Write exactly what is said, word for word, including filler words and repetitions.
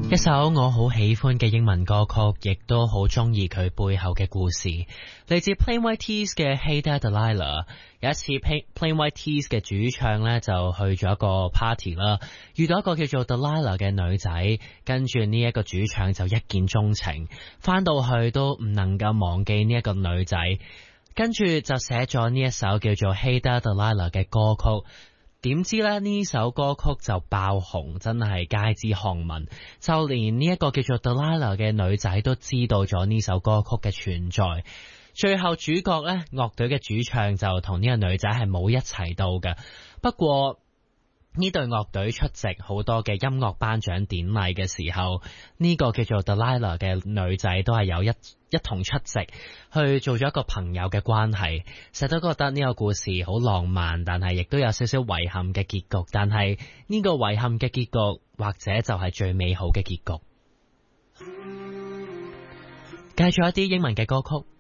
一首我好喜歡嘅英文歌曲，亦都好中意佢背後嘅故事，嚟自 Plain White T's 嘅 Hey There Delilah。有一次 Plain White T's 嘅主唱呢，就去咗一個 party 啦，遇到一個叫做 Delilah 嘅女仔，跟住呢一個主唱就一見鍾情，翻到去都唔能夠忘記呢一個女仔，跟住就寫咗呢一首叫做 Hey There Delilah 嘅歌曲。點知咧呢首歌曲就爆紅，真係街知巷聞，就連呢一個叫做 Delilah 嘅女仔都知道咗呢首歌曲嘅存在。最後主角咧樂隊嘅主唱就同呢個女仔係冇一齊到嘅，不過呢隊樂隊出席好多嘅音樂頒獎典禮嘅時候，呢、這個叫做 Delilah 嘅女仔都係有一一同出席，去做咗一個朋友嘅關係。成日都覺得呢個故事好浪漫，但係亦都有少少遺憾嘅結局。但係呢個遺憾嘅結局，或者就係最美好嘅結局。繼續一啲英文嘅歌曲。